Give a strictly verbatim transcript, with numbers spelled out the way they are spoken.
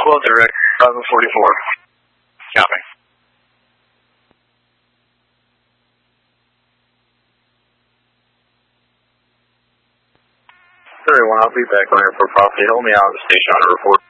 twelve direct, Bravo forty-four. Copy. thirty-one, I'll be back on airport property. Hold me out of the station on a report.